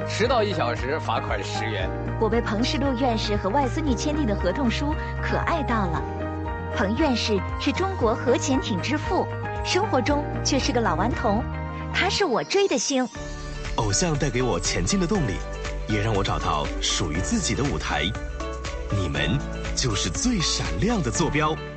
迟到1小时罚款10元。 我被彭世禄院士和外孙女签订的合同书可爱到了。彭院士是中国核潜艇之父，生活中却是个老顽童，他是我追的星。 偶像带给我前进的动力，也让我找到属于自己的舞台。你们就是最闪亮的坐标。